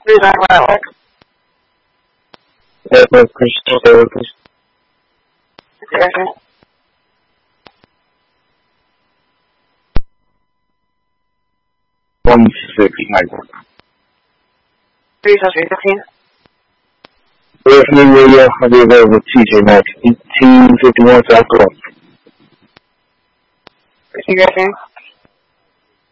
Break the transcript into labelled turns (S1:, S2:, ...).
S1: Who's that about?
S2: Crystal therapist.
S1: Okay.
S2: One six Michael.
S1: 3-15.
S2: Listening radio, I'll be available TJ Maxx, 1851 South Gulf.
S1: You guys